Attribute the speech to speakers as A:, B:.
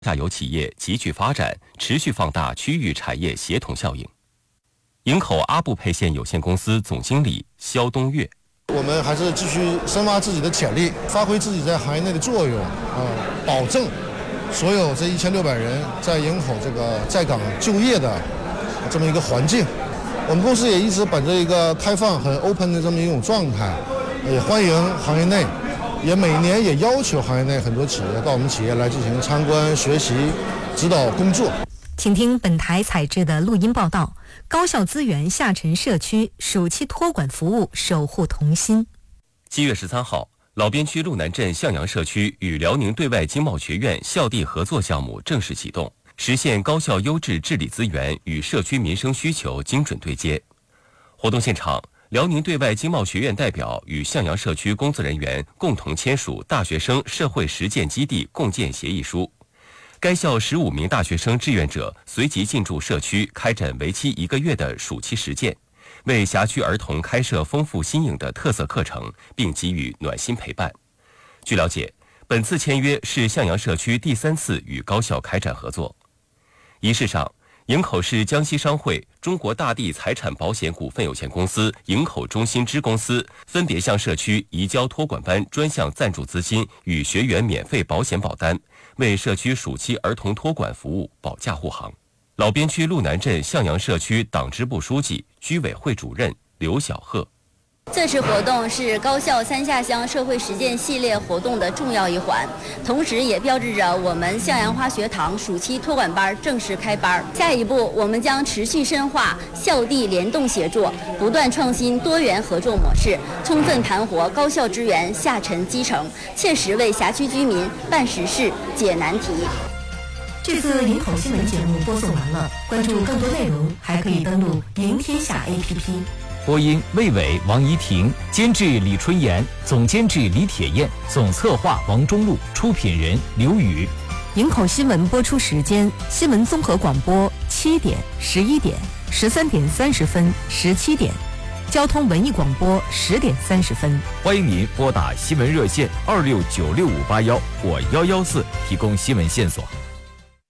A: 下游企业集聚发展，持续放大区域产业协同效应。营口阿布配线有限公司总经理肖东岳：
B: 我们还是继续深挖自己的潜力，发挥自己在行业内的作用，保证所有这1600人在营口这个在岗就业的这么一个环境。我们公司也一直本着一个开放、很 open 的这么一种状态，也欢迎行业内，也每年也要求行业内很多企业到我们企业来进行参观、学习、指导工作。
C: 请听本台采制的录音报道：高校资源下沉社区暑期托管服务守护同心。
A: 7月13号，老边区路南镇向阳社区与辽宁对外经贸学院校地合作项目正式启动，实现高校优质治理资源与社区民生需求精准对接。活动现场，辽宁对外经贸学院代表与向阳社区工作人员共同签署大学生社会实践基地共建协议书。该校15名大学生志愿者随即进驻社区，开展为期1个月的暑期实践，为辖区儿童开设丰富新颖的特色课程，并给予暖心陪伴。据了解，本次签约是向阳社区第3次与高校开展合作。仪式上，营口市江西商会、中国大地财产保险股份有限公司、营口中心支公司分别向社区移交托管班专项赞助资金与学员免费保险保单，为社区暑期儿童托管服务保驾护航。老边区路南镇向阳社区党支部书记、居委会主任刘小鹤：
D: 这次活动是高校3下乡社会实践系列活动的重要一环，同时也标志着我们向阳花学堂暑期托管班正式开班。下一步，我们将持续深化校地联动协作，不断创新多元合作模式，充分盘活高校资源下沉基层，切实为辖区居民办实事、解难题。
C: 这次营口新闻节目播送完了，关注更多内容还可以登录赢天下 APP。
E: 播音魏伟、王怡婷，监制李春妍，总监制李铁燕，总策划王中路，出品人刘宇。
C: 营口新闻播出时间：新闻综合广播7点、11点、13点30分、17点；交通文艺广播10点30分。
E: 欢迎您拨打新闻热线26965581或114提供新闻线索。